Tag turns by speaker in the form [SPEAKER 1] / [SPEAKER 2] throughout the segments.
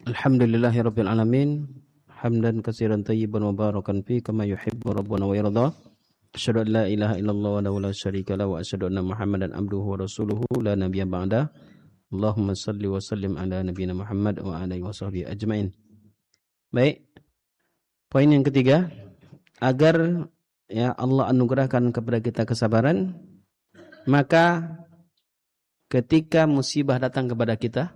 [SPEAKER 1] Alhamdulillahirabbil alamin, hamdan katsiran thayyiban mubarakan fi kama yuhibbu rabbuna wa yarda. Asyhadu an la ilaha illallah wa la syarika lahu wa asyhadu anna Muhammadan abduhu wa rasuluhu la nabiyya ba'da. Allahumma shalli wa sallim ala nabiyyina Muhammad wa alihi washabbihi ajmain. Baik. Poin yang ketiga, agar ya Allah anugerahkan kepada kita kesabaran, maka ketika musibah datang kepada kita,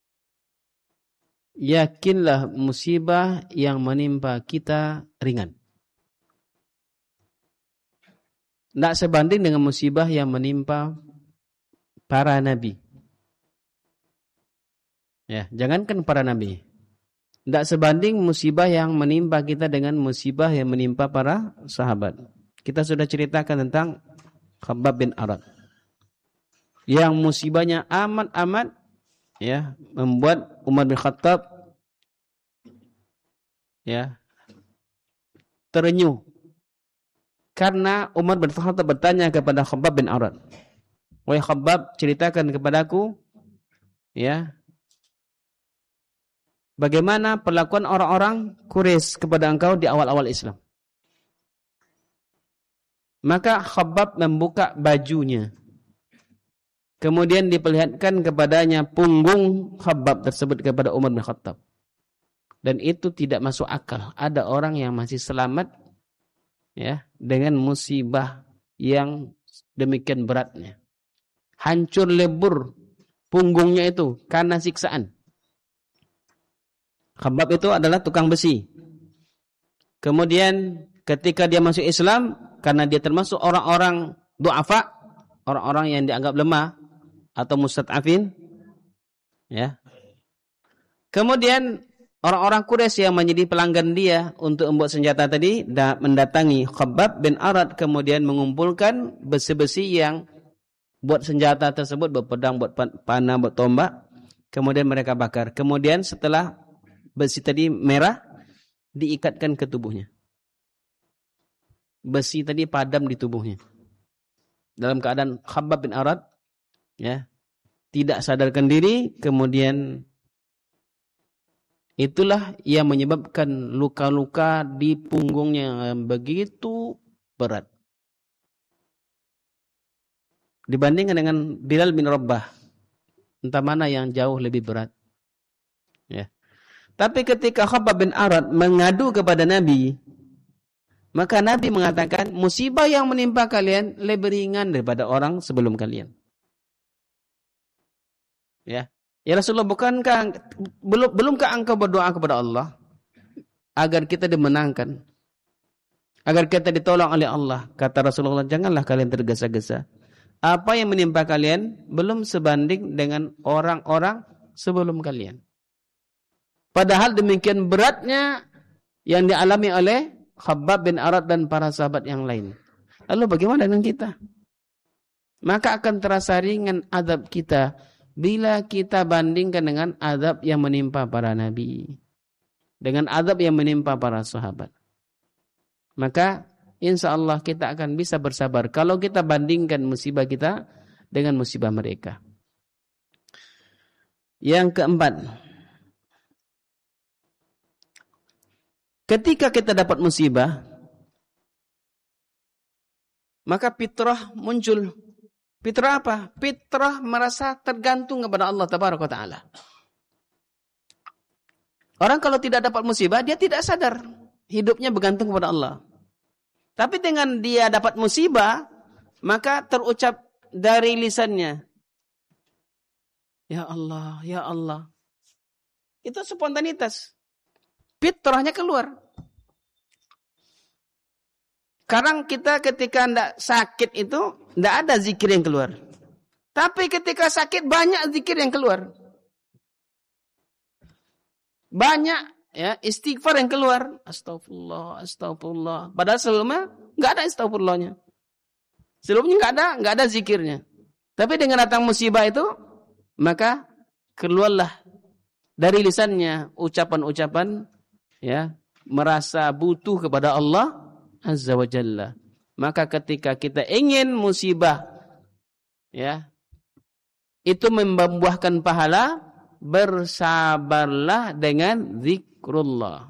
[SPEAKER 1] yakinlah musibah yang menimpa kita ringan. Tidak sebanding dengan musibah yang menimpa para nabi. Ya, jangankan para nabi. Tidak sebanding musibah yang menimpa kita dengan musibah yang menimpa para sahabat. Kita sudah ceritakan tentang Khabbab bin Arad, yang musibahnya amat ya, membuat Umar bin Khattab ya terenyuh karena Umar bin Khattab bertanya kepada Khabbab bin Arad, "Wahai Khabbab, ceritakan kepadaku ya bagaimana perlakuan orang-orang Quraisy kepada engkau di awal-awal Islam." Maka Khabbab membuka bajunya. Kemudian diperlihatkan kepadanya punggung Khabbab tersebut kepada Umar bin Khattab. Dan itu tidak masuk akal. Ada orang yang masih selamat ya dengan musibah yang demikian beratnya. Hancur lebur punggungnya itu karena siksaan. Khabbab itu adalah tukang besi. Kemudian ketika dia masuk Islam, karena dia termasuk orang-orang du'afa, orang-orang yang dianggap lemah atau mustad'afin ya. Kemudian orang-orang Quraisy yang menjadi pelanggan dia untuk membuat senjata tadi mendatangi Khabbab bin Arad, kemudian mengumpulkan besi-besi yang buat senjata tersebut, buat pedang, buat panah, buat tombak. Kemudian mereka bakar. Kemudian setelah besi tadi merah, diikatkan ke tubuhnya. Besi tadi padam di tubuhnya. Dalam keadaan Khabbab bin Arad ya tidak sadarkan diri, kemudian itulah yang menyebabkan luka-luka di punggungnya yang begitu berat dibandingkan dengan Bilal bin Rabah. Entah mana yang jauh lebih berat ya. Tapi ketika Khabbab bin Arad mengadu kepada Nabi, maka Nabi mengatakan musibah yang menimpa kalian lebih ringan daripada orang sebelum kalian. Ya Rasulullah, belumkah engkau berdoa kepada Allah agar kita dimenangkan, agar kita ditolong oleh Allah? Kata Rasulullah, janganlah kalian tergesa-gesa. Apa yang menimpa kalian belum sebanding dengan orang-orang sebelum kalian. Padahal demikian beratnya yang dialami oleh Khabbab bin Arad dan para sahabat yang lain. Lalu bagaimana dengan kita? Maka akan terasa ringan azab kita bila kita bandingkan dengan azab yang menimpa para nabi, dengan azab yang menimpa para sahabat. Maka insya Allah kita akan bisa bersabar kalau kita bandingkan musibah kita dengan musibah mereka. Yang keempat, ketika kita dapat musibah, maka fitrah muncul. Fitrah apa? Fitrah merasa tergantung kepada Allah Tabaraka Ta'ala. Orang kalau tidak dapat musibah, dia tidak sadar hidupnya bergantung kepada Allah. Tapi dengan dia dapat musibah, maka terucap dari lisannya, Ya Allah, Ya Allah. Itu spontanitas. Fitrahnya keluar. Sekarang kita ketika tidak sakit itu, tidak ada zikir yang keluar. Tapi ketika sakit, banyak zikir yang keluar. Banyak ya istighfar yang keluar. Astagfirullah, astagfirullah. Padahal sebelumnya nggak ada astagfirullahnya. Sebelumnya nggak ada zikirnya. Tapi dengan datang musibah itu, maka keluarlah dari lisannya ucapan-ucapan ya merasa butuh kepada Allah Azza wa Jalla. Maka ketika kita ingin musibah ya itu membuahkan pahala, bersabarlah dengan zikrullah.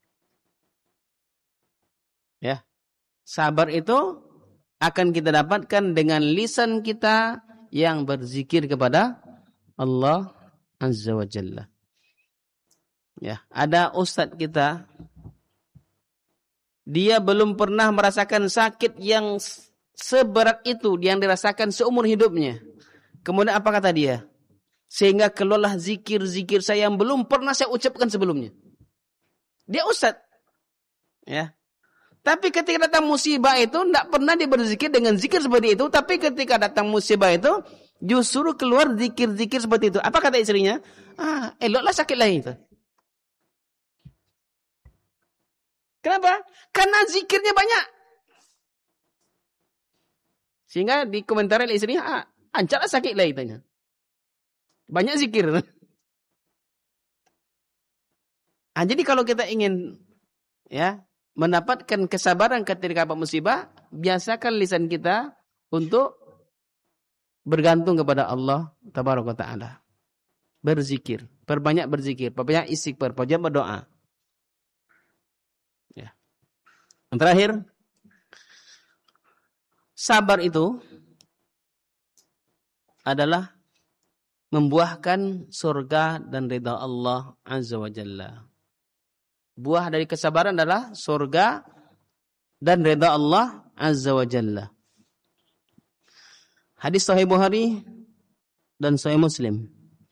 [SPEAKER 1] Ya. Sabar itu akan kita dapatkan dengan lisan kita yang berzikir kepada Allah Azza wa Jalla. Ya, ada ustadz kita, dia belum pernah merasakan sakit yang seberat itu yang dirasakan seumur hidupnya. Kemudian apa kata dia? Sehingga keluarlah zikir-zikir saya yang belum pernah saya ucapkan sebelumnya. Dia ustadz. Ya. Tapi ketika datang musibah itu tidak pernah dia berzikir dengan zikir seperti itu. Tapi ketika datang musibah itu justru keluar zikir-zikir seperti itu. Apa kata istrinya? Eloklah sakitlah itu. Kenapa? Karena zikirnya banyak. Sehingga di komentar istrinya, ancalah sakitlah itu. Banyak zikir. Jadi kalau kita ingin ya mendapatkan kesabaran ketika musibah, biasakan lisan kita untuk bergantung kepada Allah Tabaraka Ta'ala. Berzikir, perbanyak berzikir, perbanyak istighfar, perbanyak berdoa. Ya. Yang terakhir, sabar itu adalah membuahkan surga dan ridha Allah Azza wa Jalla. Buah dari kesabaran adalah surga dan ridha Allah Azza wa Jalla. Hadis Sahih Bukhari dan Sahih Muslim.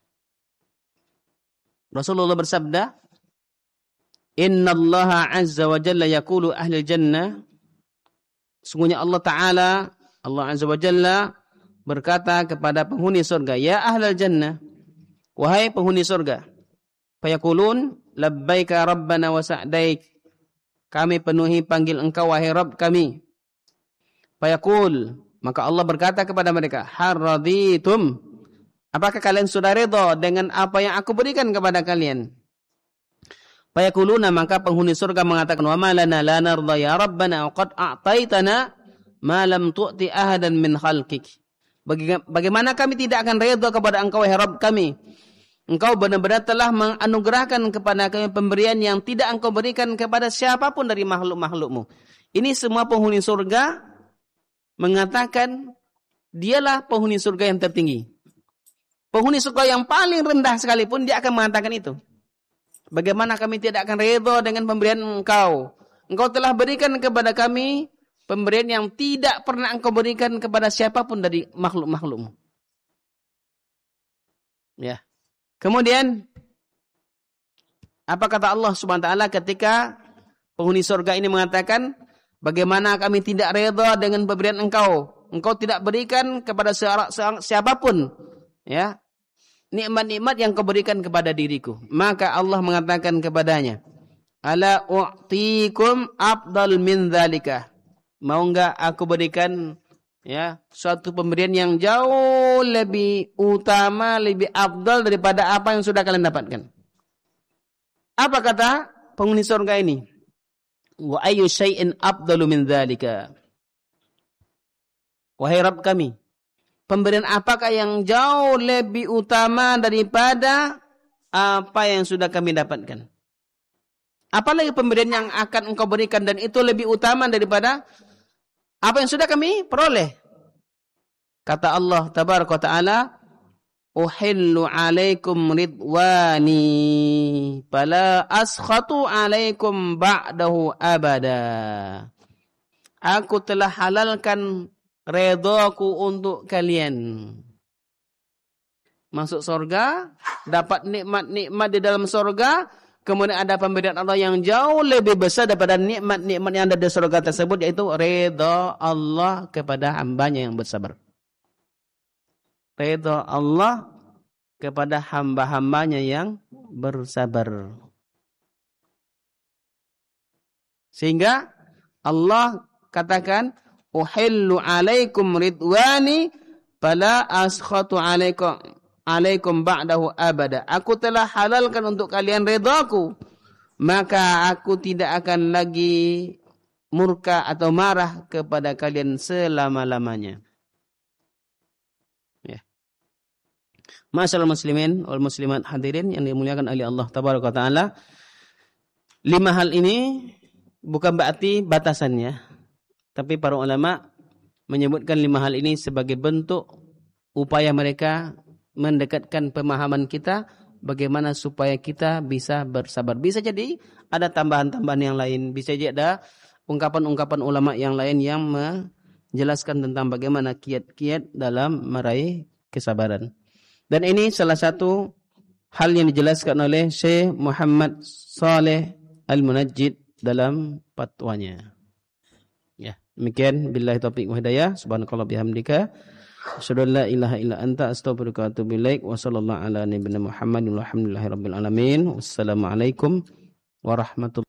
[SPEAKER 1] Rasulullah bersabda, "Inna Allah Azza wa Jalla yaqulu ahli jannah." Sungguhnya Allah Ta'ala, Allah Azza wa Jalla berkata kepada penghuni surga, "Ya ahlal jannah," wahai penghuni surga. Fayaqulun, "Labbaika Rabbana wa sa'daik." Kami penuhi panggil engkau wahai Rabb kami. Fayaqul, maka Allah berkata kepada mereka, "Harraditum?" Apakah kalian sudah redha dengan apa yang aku berikan kepada kalian? Fayaquluna, maka penghuni surga mengatakan, "Wa ma lana la narda ya Rabbana qad a'taitana ma lam tu'ti ahadan min khalqik." Bagaimana kami tidak akan redha kepada engkau wahai Rabb kami? Engkau benar-benar telah menganugerahkan kepada kami pemberian yang tidak engkau berikan kepada siapapun dari makhluk-makhlukmu. Ini semua penghuni surga mengatakan dialah penghuni surga yang tertinggi. Penghuni surga yang paling rendah sekalipun dia akan mengatakan itu. Bagaimana kami tidak akan redha dengan pemberian engkau? Engkau telah berikan kepada kami pemberian yang tidak pernah engkau berikan kepada siapapun dari makhluk-makhlukmu. Ya. Kemudian apa kata Allah Subhanahu wa taala ketika penghuni surga ini mengatakan, bagaimana kami tidak redha dengan pemberian engkau? Engkau tidak berikan kepada siapapun, ya, nikmat-nikmat yang kau berikan kepada diriku. Maka Allah mengatakan kepadanya, "Ala u'tikum afdal min dzalika." Mau enggak aku berikan ya suatu pemberian yang jauh lebih utama, lebih afdal daripada apa yang sudah kalian dapatkan? Apa kata penghuni surga ini? Wa ayyu syai'in afdalu min dzalika? Wahai Rabb kami, pemberian apakah yang jauh lebih utama daripada apa yang sudah kami dapatkan? Apalagi pemberian yang akan engkau berikan dan itu lebih utama daripada apa yang sudah kami peroleh? Kata Allah Tabaraka wa Ta'ala, "Uhillu alaikum ridwani, fala askhatu alaikum ba'dahu abada." Aku telah halalkan redhaku untuk kalian. Masuk surga, dapat nikmat-nikmat di dalam surga, kemudian ada pemberian Allah yang jauh lebih besar daripada nikmat-nikmat yang ada di surga tersebut, yaitu redha Allah kepada hambanya yang bersabar. Redha Allah kepada hamba-hambanya yang bersabar. Sehingga Allah katakan, "Uhillu alaikum ridwani, fala askhatu alaikum ba'dahu abada." Aku telah halalkan untuk kalian redhaku, maka aku tidak akan lagi murka atau marah kepada kalian selama-lamanya. Ya. Ma'asyiral muslimin wal muslimat hadirin yang dimuliakan oleh Allah tabaraka taala. 5 hal ini bukan berarti batasannya, tapi para ulama menyebutkan 5 hal ini sebagai bentuk upaya mereka mendekatkan pemahaman kita bagaimana supaya kita bisa bersabar. Bisa jadi ada tambahan-tambahan yang lain, bisa jadi ada ungkapan-ungkapan ulama yang lain yang menjelaskan tentang bagaimana kiat-kiat dalam meraih kesabaran. Dan ini salah satu hal yang dijelaskan oleh Syekh Muhammad Saleh Al-Munajjid dalam fatwanya. Ya, demikian billahi taufiq wa hidayah. Subhanakallah bihamdika asyhadu an la ilaha illa anta astaghfiruka wa atubu ilaik. Wa sallallahu ala nabiyyina Muhammadin walhamdulillahirabbil alamin. Wassalamualaikum warahmatullahi